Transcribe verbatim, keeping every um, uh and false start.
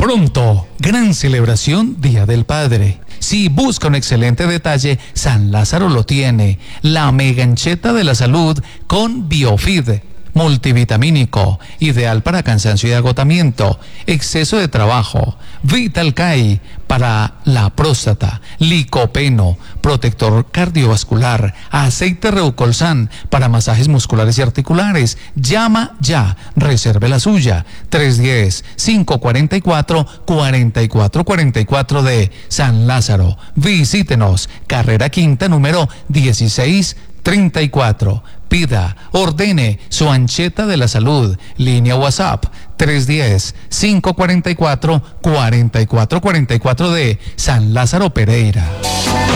Pronto, gran celebración Día del Padre. Si busca un excelente detalle, San Lázaro lo tiene. La megancheta de la salud con Biofid. Multivitamínico, ideal para cansancio y agotamiento, exceso de trabajo. Vitalcay para la próstata, licopeno, protector cardiovascular, aceite Reucolsan para masajes musculares y articulares. Llama ya, reserve la suya. tres uno cero, cinco cuatro cuatro, cuatro cuatro cuatro cuatro de San Lázaro. Visítenos, carrera quinta número dieciséis treinta y cuatro. Pida, ordene su ancheta de la salud. Línea WhatsApp tres uno cero, cinco cuatro cuatro, cuatro cuatro cuatro cuatro de San Lázaro Pereira.